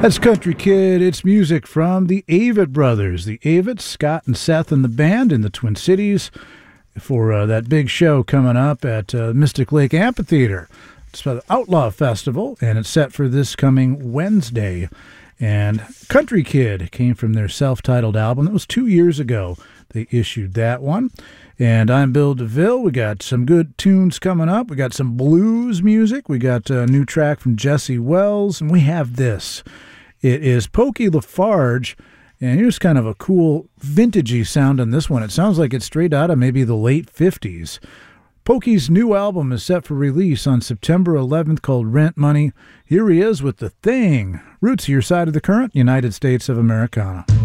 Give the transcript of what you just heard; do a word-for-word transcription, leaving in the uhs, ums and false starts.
That's Country Kid. It's music from the Avett Brothers. The Avetts, Scott and Seth and the band in the Twin Cities for uh, that big show coming up at uh, Mystic Lake Amphitheater. It's the Outlaw Festival, and it's set for this coming Wednesday. And Country Kid came from their self-titled album. That was two years ago they issued that one. And I'm Bill DeVille. We got some good tunes coming up. We got some blues music. We got a new track from Jesse Wells. And we have this. It is Pokey LaFarge. And here's kind of a cool vintagey sound on this one. It sounds like it's straight out of maybe the late fifties. Pokey's new album is set for release on September eleventh called Rent Money. Here he is with The Thing. Roots, your side of the current, United States of Americana.